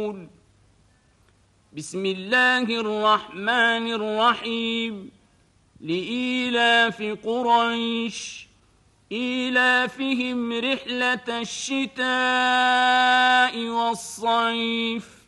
يعلمون. بسم الله الرحمن الرحيم. لإيلاف قريش إيلافهم رحلة الشتاء والصيف